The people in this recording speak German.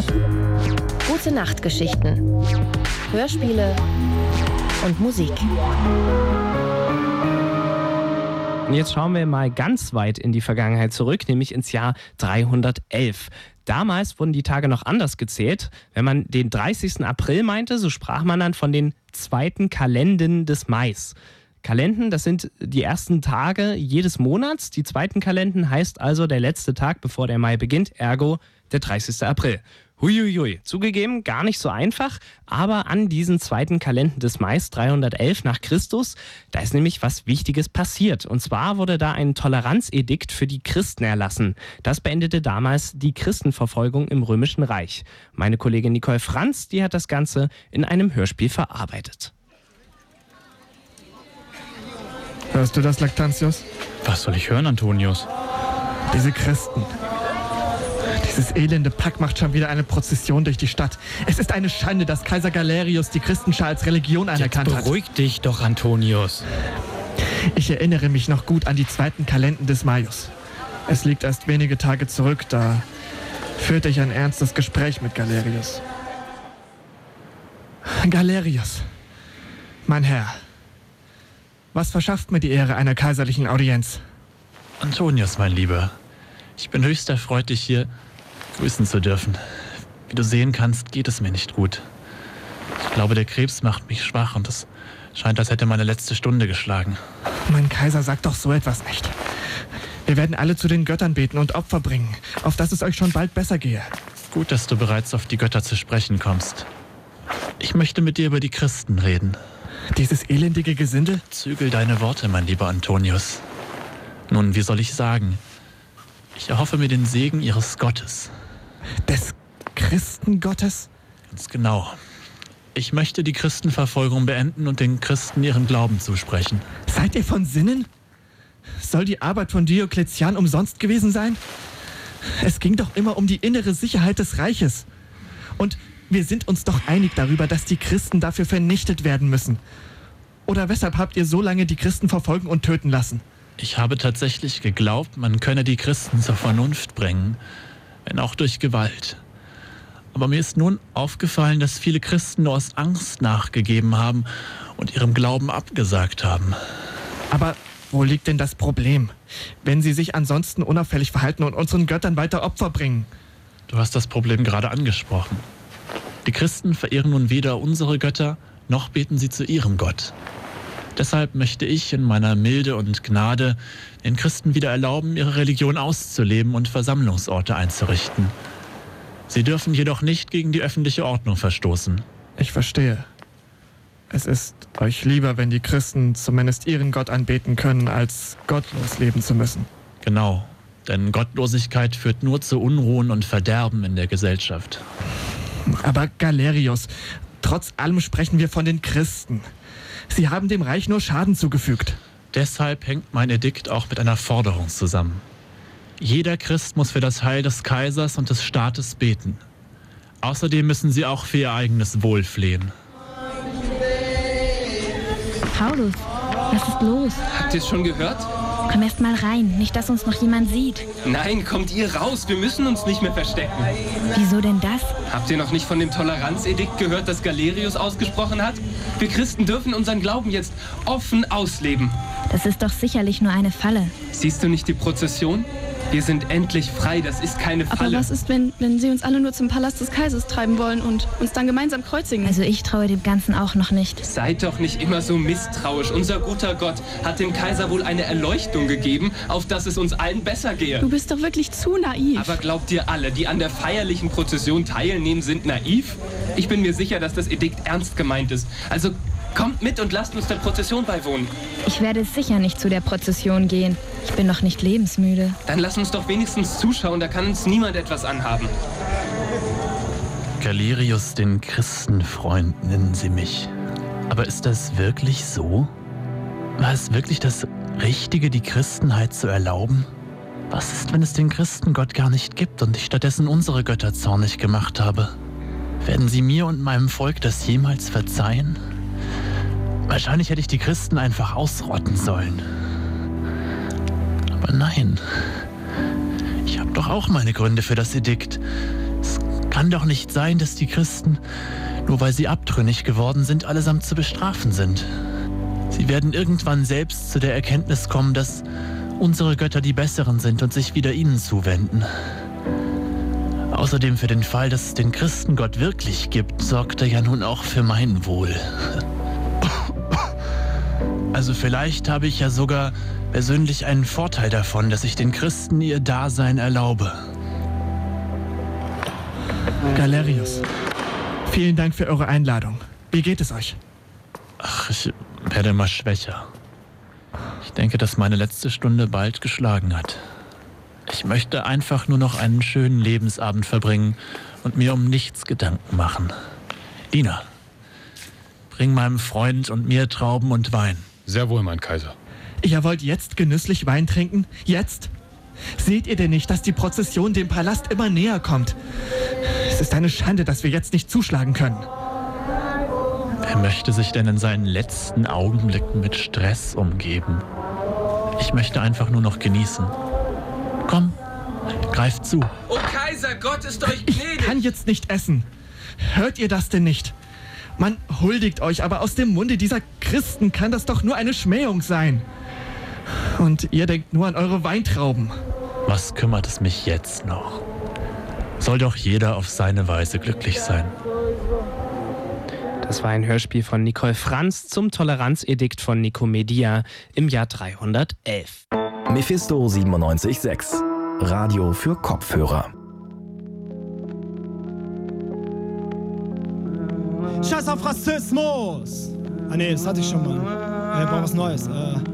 Gute Nachtgeschichten, Hörspiele und Musik. Und jetzt schauen wir mal ganz weit in die Vergangenheit zurück, nämlich ins Jahr 311. Damals wurden die Tage noch anders gezählt. Wenn man den 30. April meinte, so sprach man dann von den zweiten Kalenden des Mais. Kalenden, das sind die ersten Tage jedes Monats. Die zweiten Kalenden heißt also der letzte Tag, bevor der Mai beginnt, ergo der 30. April. Huiuiui, zugegeben, gar nicht so einfach, aber an diesen zweiten Kalenden des Mai 311 nach Christus, da ist nämlich was Wichtiges passiert. Und zwar wurde da ein Toleranzedikt für die Christen erlassen. Das beendete damals die Christenverfolgung im Römischen Reich. Meine Kollegin Nicole Franz, die hat das Ganze in einem Hörspiel verarbeitet. Hörst du das, Lactantius? Was soll ich hören, Antonius? Diese Christen. Dieses elende Pack macht schon wieder eine Prozession durch die Stadt. Es ist eine Schande, dass Kaiser Galerius die Christenschar als Religion anerkannt hat. Jetzt beruhig dich doch, Antonius. Ich erinnere mich noch gut an die zweiten Kalenden des Maius. Es liegt erst wenige Tage zurück, da führte ich ein ernstes Gespräch mit Galerius. Galerius, mein Herr, was verschafft mir die Ehre einer kaiserlichen Audienz? Antonius, mein Lieber, ich bin höchst erfreut, dich hier grüßen zu dürfen. Wie du sehen kannst, geht es mir nicht gut. Ich glaube, der Krebs macht mich schwach und es scheint, als hätte meine letzte Stunde geschlagen. Mein Kaiser sagt doch so etwas nicht. Wir werden alle zu den Göttern beten und Opfer bringen, auf dass es euch schon bald besser gehe. Gut, dass du bereits auf die Götter zu sprechen kommst. Ich möchte mit dir über die Christen reden. Dieses elendige Gesindel? Zügel deine Worte, mein lieber Antonius. Nun, wie soll ich sagen? Ich erhoffe mir den Segen ihres Gottes. Des Christengottes? Ganz genau. Ich möchte die Christenverfolgung beenden und den Christen ihren Glauben zusprechen. Seid ihr von Sinnen? Soll die Arbeit von Diokletian umsonst gewesen sein? Es ging doch immer um die innere Sicherheit des Reiches. Und wir sind uns doch einig darüber, dass die Christen dafür vernichtet werden müssen. Oder weshalb habt ihr so lange die Christen verfolgen und töten lassen? Ich habe tatsächlich geglaubt, man könne die Christen zur Vernunft bringen, wenn auch durch Gewalt. Aber mir ist nun aufgefallen, dass viele Christen nur aus Angst nachgegeben haben und ihrem Glauben abgesagt haben. Aber wo liegt denn das Problem, wenn sie sich ansonsten unauffällig verhalten und unseren Göttern weiter Opfer bringen? Du hast das Problem gerade angesprochen. Die Christen verehren nun weder unsere Götter, noch beten sie zu ihrem Gott. Deshalb möchte ich in meiner Milde und Gnade den Christen wieder erlauben, ihre Religion auszuleben und Versammlungsorte einzurichten. Sie dürfen jedoch nicht gegen die öffentliche Ordnung verstoßen. Ich verstehe. Es ist euch lieber, wenn die Christen zumindest ihren Gott anbeten können, als gottlos leben zu müssen. Genau, denn Gottlosigkeit führt nur zu Unruhen und Verderben in der Gesellschaft. Aber Galerius, trotz allem sprechen wir von den Christen. Sie haben dem Reich nur Schaden zugefügt. Deshalb hängt mein Edikt auch mit einer Forderung zusammen. Jeder Christ muss für das Heil des Kaisers und des Staates beten. Außerdem müssen sie auch für ihr eigenes Wohl flehen. Paulus, was ist los? Habt ihr es schon gehört? Komm erst mal rein, nicht, dass uns noch jemand sieht. Nein, kommt ihr raus, wir müssen uns nicht mehr verstecken. Wieso denn das? Habt ihr noch nicht von dem Toleranzedikt gehört, das Galerius ausgesprochen hat? Wir Christen dürfen unseren Glauben jetzt offen ausleben. Das ist doch sicherlich nur eine Falle. Siehst du nicht die Prozession? Wir sind endlich frei, das ist keine Falle. Aber was ist, wenn sie uns alle nur zum Palast des Kaisers treiben wollen und uns dann gemeinsam kreuzigen? Also ich traue dem Ganzen auch noch nicht. Seid doch nicht immer so misstrauisch. Unser guter Gott hat dem Kaiser wohl eine Erleuchtung gegeben, auf dass es uns allen besser gehe. Du bist doch wirklich zu naiv. Aber glaubt ihr alle, die an der feierlichen Prozession teilnehmen, sind naiv? Ich bin mir sicher, dass das Edikt ernst gemeint ist. Also kommt mit und lasst uns der Prozession beiwohnen. Ich werde sicher nicht zu der Prozession gehen. Ich bin noch nicht lebensmüde. Dann lass uns doch wenigstens zuschauen, da kann uns niemand etwas anhaben. Galerius, den Christenfreund nennen sie mich. Aber ist das wirklich so? War es wirklich das Richtige, die Christenheit zu erlauben? Was ist, wenn es den Christengott gar nicht gibt und ich stattdessen unsere Götter zornig gemacht habe? Werden sie mir und meinem Volk das jemals verzeihen? Wahrscheinlich hätte ich die Christen einfach ausrotten sollen. Aber nein. Ich habe doch auch meine Gründe für das Edikt. Es kann kann doch nicht sein, dass die Christen, nur weil sie abtrünnig geworden sind, allesamt zu bestrafen sind. Sie werden irgendwann selbst zu der Erkenntnis kommen, dass unsere Götter die Besseren sind und sich wieder ihnen zuwenden. Außerdem für den Fall, dass es den Christengott wirklich gibt, sorgt er ja nun auch für mein Wohl. Also vielleicht habe ich ja sogar persönlich einen Vorteil davon, dass ich den Christen ihr Dasein erlaube. Galerius, vielen Dank für eure Einladung. Wie geht es euch? Ach, ich werde immer schwächer. Ich denke, dass meine letzte Stunde bald geschlagen hat. Ich möchte einfach nur noch einen schönen Lebensabend verbringen und mir um nichts Gedanken machen. Ina, bring meinem Freund und mir Trauben und Wein. Sehr wohl, mein Kaiser. Ihr wollt jetzt genüsslich Wein trinken? Jetzt? Seht ihr denn nicht, dass die Prozession dem Palast immer näher kommt? Es ist eine Schande, dass wir jetzt nicht zuschlagen können. Wer möchte sich denn in seinen letzten Augenblicken mit Stress umgeben? Ich möchte einfach nur noch genießen. Komm, greift zu. Oh Kaiser, Gott ist euch Ich gnädig! kann jetzt nicht essen. Hört ihr das denn nicht? Man huldigt euch, aber aus dem Munde dieser Christen kann das doch nur eine Schmähung sein. Und ihr denkt nur an eure Weintrauben. Was kümmert es mich jetzt noch? Soll doch jeder auf seine Weise glücklich sein. Das war ein Hörspiel von Nicole Franz zum Toleranzedikt von Nikomedia im Jahr 311. Mephisto 97.6 Radio für Kopfhörer. Scheiß auf Rassismus! Ah ne, das hatte ich schon mal. Ich brauch was Neues.